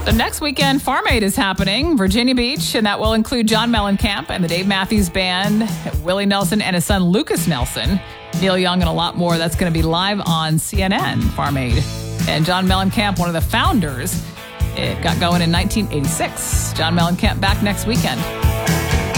So next weekend, Farm Aid is happening, Virginia Beach, and that will include John Mellencamp and the Dave Matthews Band, Willie Nelson and his son Lucas Nelson, Neil Young, and a lot more. That's going to be live on CNN, Farm Aid. And John Mellencamp, one of the founders, it got going in 1986. John Mellencamp back next weekend.